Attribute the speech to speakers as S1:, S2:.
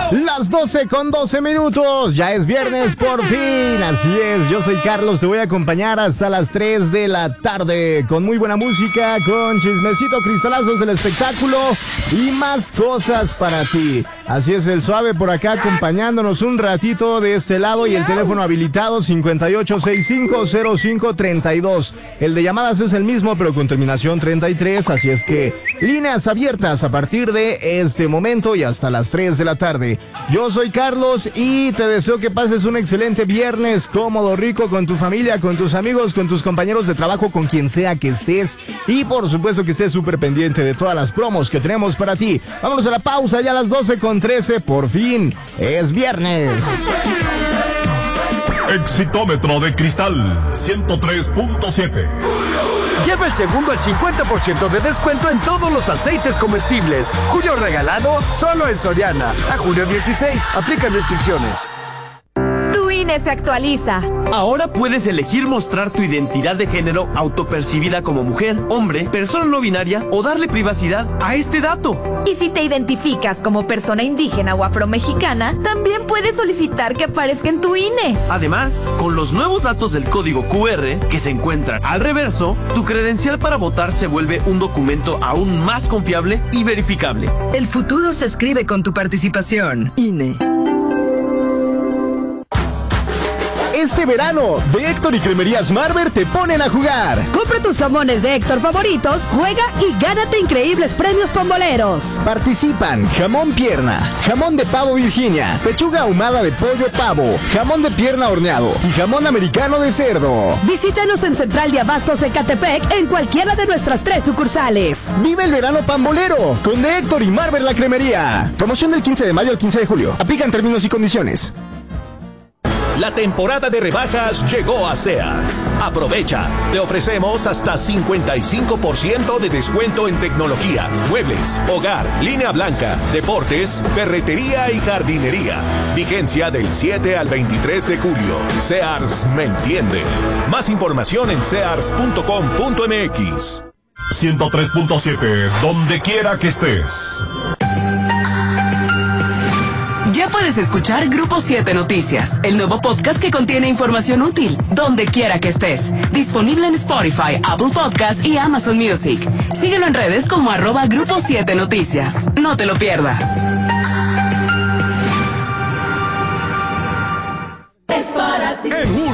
S1: Las 12:12. Ya es viernes por fin. Así es, yo soy Carlos. Te voy a acompañar hasta las 3 de la tarde con muy buena música, con chismecito, cristalazos del espectáculo y más cosas para ti. Así es, el Suave por acá acompañándonos un ratito de este lado y el teléfono habilitado 58650532. El de llamadas es el mismo pero con terminación 33, así es que líneas abiertas a partir de este momento y hasta las 3 de la tarde. Yo soy Carlos y te deseo que pases un excelente viernes cómodo, rico con tu familia, con tus amigos, con tus compañeros de trabajo, con quien sea que estés y por supuesto que estés súper pendiente de todas las promos que tenemos para ti. Vámonos a la pausa ya a las 12:13, por fin es viernes.
S2: Exitómetro de cristal 103.7.
S3: Lleva el segundo al 50% de descuento en todos los aceites comestibles. Julio regalado solo en Soriana. A julio 16. Aplican restricciones.
S4: Tu INE se actualiza.
S5: Ahora puedes elegir mostrar tu identidad de género autopercibida como mujer, hombre, persona no binaria o darle privacidad a este dato.
S4: Y si te identificas como persona indígena o afromexicana, también puedes solicitar que aparezca en tu INE.
S5: Además, con los nuevos datos del código QR que se encuentran al reverso, tu credencial para votar se vuelve un documento aún más confiable y verificable.
S6: El futuro se escribe con tu participación. INE.
S1: Este verano, de Héctor y Cremerías Marber te ponen a jugar.
S7: Compra tus jamones de Héctor favoritos, juega y gánate increíbles premios pomboleros.
S1: Participan jamón pierna, jamón de pavo Virginia, pechuga ahumada de pollo pavo, jamón de pierna horneado y jamón americano de cerdo.
S7: Visítanos en Central de Abastos Ecatepec en cualquiera de nuestras 3 sucursales.
S1: Vive el verano pambolero con de Héctor y Marber la Cremería. Promoción del 15 de mayo al 15 de julio. Aplican términos y condiciones.
S8: La temporada de rebajas llegó a Sears. Aprovecha. Te ofrecemos hasta 55% de descuento en tecnología, muebles, hogar, línea blanca, deportes, ferretería y jardinería. Vigencia del 7 al 23 de julio. Sears me entiende. Más información en sears.com.mx.
S2: 103.7, donde quiera que estés.
S9: Ya puedes escuchar Grupo 7 Noticias, el nuevo podcast que contiene información útil, donde quiera que estés. Disponible en Spotify, Apple Podcasts y Amazon Music. Síguelo en redes como @Grupo 7 Noticias. No te lo pierdas.